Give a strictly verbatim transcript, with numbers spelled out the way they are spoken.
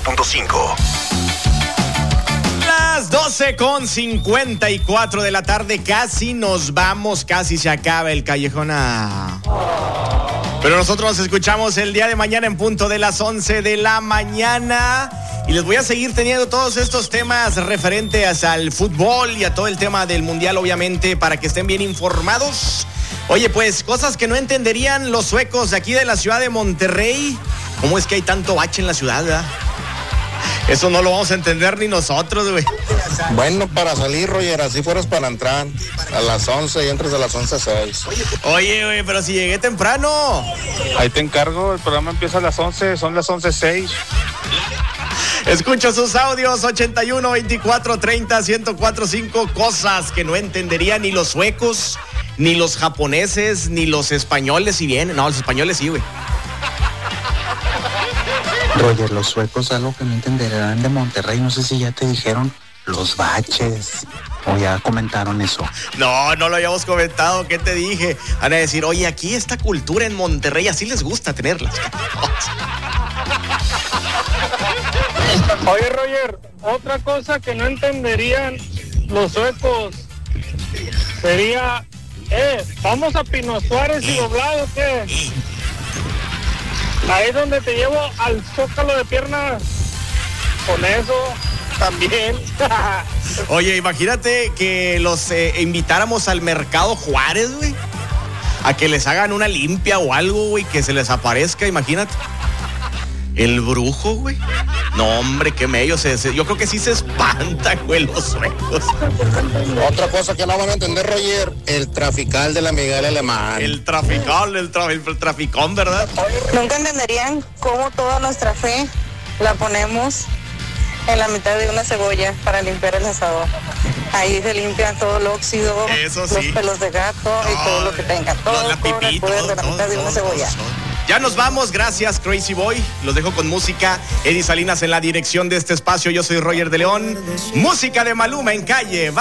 punto cinco. Las doce con cincuenta y cuatro de la tarde, casi nos vamos, casi se acaba el Callejón. Ah. Pero nosotros nos escuchamos el día de mañana en punto de las once de la mañana. Y les voy a seguir teniendo todos estos temas referentes al fútbol y a todo el tema del mundial, obviamente, para que estén bien informados. Oye, pues, cosas que no entenderían los suecos de aquí de la ciudad de Monterrey. ¿Cómo es que hay tanto bache en la ciudad, verdad? Eso no lo vamos a entender ni nosotros, güey. Bueno, para salir, Roger, así fueras para entrar a las once y entras a las once seis. Oye, güey, pero si llegué temprano. Ahí te encargo, el programa empieza a las once, son las once seis. Escucho sus audios, ochenta y uno, veinticuatro, treinta, ciento cuatro punto cinco, cosas que no entenderían ni los suecos, ni los japoneses, ni los españoles, si vienen. No, los españoles sí, güey. Roger, los suecos algo que no entenderán de Monterrey, no sé si ya te dijeron los baches o ya comentaron eso. No, no lo habíamos comentado, ¿qué te dije? Van a decir, oye, aquí esta cultura en Monterrey, así les gusta tenerlas. Oye, Roger, otra cosa que no entenderían los suecos sería, eh, vamos a Pino Suárez y doblado, ¿qué? Ahí es donde te llevo al zócalo de piernas. Con eso también. Oye, imagínate que los eh, invitáramos al Mercado Juárez, güey. A que les hagan una limpia o algo, güey, que se les aparezca, imagínate. El brujo, güey. No, hombre, qué mello. Se, se, yo creo que sí se espantan, güey, los suecos. Otra cosa que no van a entender, Roger, el trafical de la Miguel Alemán. El trafical, el, tra, el traficón, ¿verdad? Nunca entenderían cómo toda nuestra fe la ponemos en la mitad de una cebolla para limpiar el asador. Ahí se limpia todo el óxido, eso sí, los pelos de gato y todo, todo lo que tenga. Todo la con pipí, el poder todo, de la mitad todo, de una todo, cebolla. todo, todo. Ya nos vamos, gracias Crazy Boy. Los dejo con música. Eddie Salinas en la dirección de este espacio. Yo soy Roger de León. Música de Maluma en Calle.